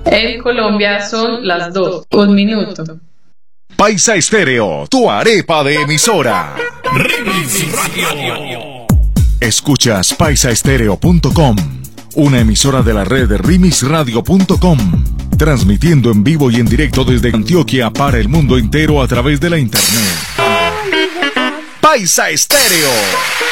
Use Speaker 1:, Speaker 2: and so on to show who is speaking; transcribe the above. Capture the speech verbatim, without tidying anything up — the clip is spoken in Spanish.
Speaker 1: En Colombia son las dos. Un minuto.
Speaker 2: Paisa Estéreo, tu arepa de emisora.
Speaker 3: Remix Radio.
Speaker 2: Escuchas paisa estéreo punto com, una emisora de la red remix radio punto com, transmitiendo en vivo y en directo desde Antioquia para el mundo entero a través de la internet. Paisa Estéreo.